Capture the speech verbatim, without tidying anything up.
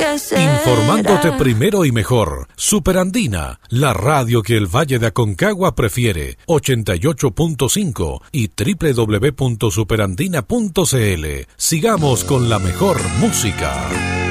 ¿qué será? Informándote primero y mejor. Superandina, la radio que el Valle de Aconcagua prefiere. ochenta y ocho punto cinco y doble u doble u doble u punto superandina punto c l. Sigamos con la mejor música.